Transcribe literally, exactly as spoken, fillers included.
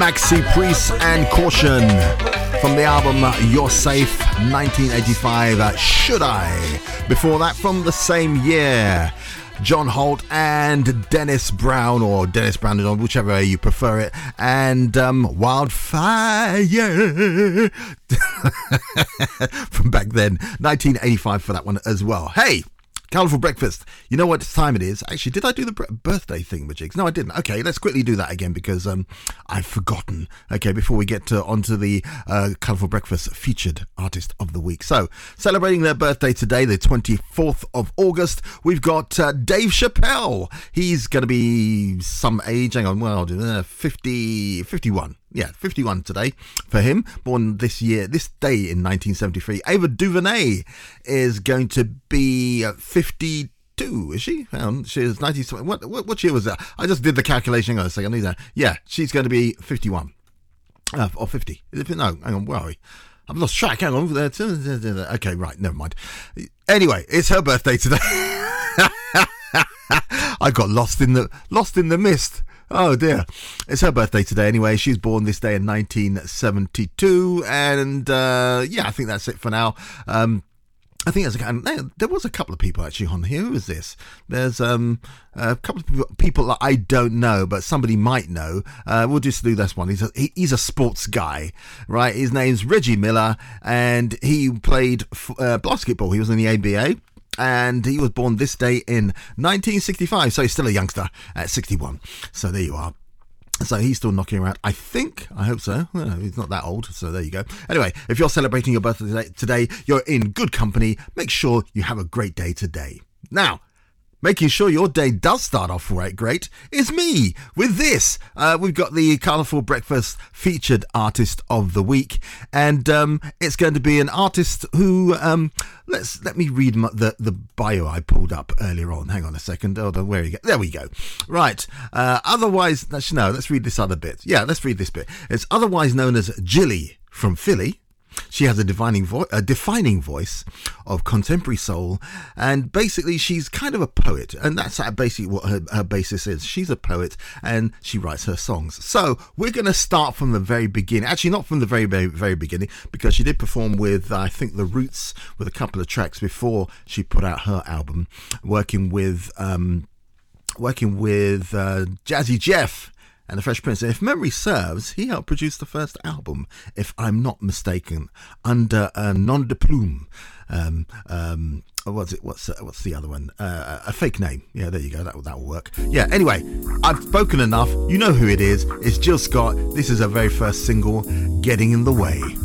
Maxi Priest and Caution from the album You're Safe, nineteen eighty-five, uh, Should I? Before that, from the same year, John Holt and Dennis Brown, or Dennis Brown, whichever way you prefer it, and um, Wildfire from back then, nineteen eighty-five for that one as well. Hey, Colourful Breakfast, you know what time it is? Actually, did I do the birthday thing, Majigs? No, I didn't. Okay, let's quickly do that again because um, I've forgotten. Okay, before we get to, onto the uh, Colourful Breakfast featured artist of the week. So, celebrating their birthday today, the twenty-fourth of August, we've got uh, Dave Chappelle. He's going to be some age, hang on, well, uh, fifty, fifty-one. Yeah, fifty-one today for him. Born this year, this day in nineteen seventy-three. Ava DuVernay is going to be fifty-two, is she? Um, she is nineteen. What, what what year was that? I just did the calculation. Hang on a second. I need that. Yeah, she's going to be fifty-one uh, or fifty. No, hang on. Where are we? I've lost track. Hang on. Okay, right. Never mind. Anyway, it's her birthday today. I got lost in the lost in the mist. Oh dear. It's her birthday today anyway. She's born this day in nineteen seventy-two. And uh, yeah, I think that's it for now. Um, I think there's a, there was a couple of people actually on here. Who is this? There's um, a couple of people that I don't know, but somebody might know. Uh, we'll just do this one. He's a, he, he's a sports guy, right? His name's Reggie Miller, and he played uh, basketball. He was in the A B A. And he was born this day in nineteen sixty-five, so he's still a youngster at sixty-one. So there you are. So he's still knocking around, I think. I hope so. Well, he's not that old, so there you go. Anyway, if you're celebrating your birthday today, you're in good company. Make sure you have a great day today. Now, making sure your day does start off right great is me with this. Uh, we've got the Colourful Breakfast featured artist of the week, and um, it's going to be an artist who um, let's let me read my, the the bio I pulled up earlier on. Hang on a second. Oh, where you go? There we go. Right. Uh, otherwise, let's no. Let's read this other bit. Yeah, let's read this bit. It's otherwise known as Jilly from Philly. She has a defining, vo- a defining voice of contemporary soul, and basically she's kind of a poet, and that's basically what her, her basis is. She's a poet, and she writes her songs. So we're going to start from the very beginning. Actually, not from the very, very, very beginning, because she did perform with, uh, I think, The Roots with a couple of tracks before she put out her album, working with, um, working with uh, Jazzy Jeff and the Fresh Prince. And if memory serves, he helped produce the first album, if I'm not mistaken, under a nom de plume. Um, um, what's it? What's uh, what's the other one? Uh, a fake name. Yeah, there you go. That that will work. Yeah. Anyway, I've spoken enough. You know who it is. It's Jill Scott. This is her very first single, "Getting in the Way."